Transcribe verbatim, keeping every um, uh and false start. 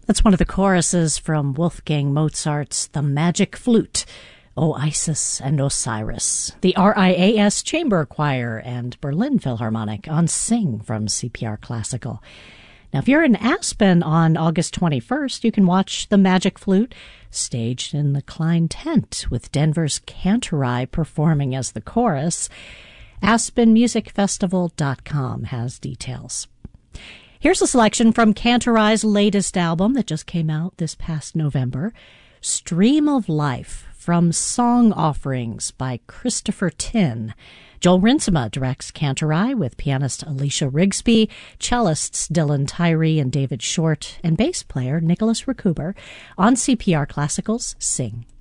That's one of the choruses from Wolfgang Mozart's The Magic Flute, O Isis and Osiris. The R I A S Chamber Choir and Berlin Philharmonic on Sing from C P R Classical. Now, if you're in Aspen on August twenty-first, you can watch The Magic Flute staged in the Klein Tent with Denver's Cantorai performing as the chorus. aspen music festival dot com has details. Here's a selection from Cantorai's latest album that just came out this past November, Stream of Life, from Song Offerings by Christopher Tin. Joel Rinsema directs Cantorai with pianist Alicia Rigsby, cellists Dylan Tyree and David Short, and bass player Nicholas Rakuber on C P R Classical's Sing.